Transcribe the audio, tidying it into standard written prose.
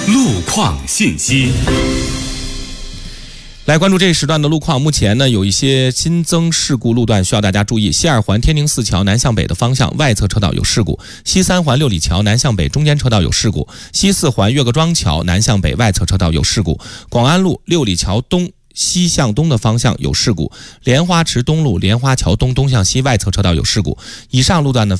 路况信息。 来关注这一时段的路况，目前呢有一些新增事故路段需要大家注意。西二环天宁寺桥南向北的方向外侧车道有事故，西三环六里桥南向北中间车道有事故，西四环岳各庄桥南向北外侧车道有事故，广安路六里桥东西向东的方向有事故，莲花池东路莲花桥东东向西外侧车道有事故。以上路段呢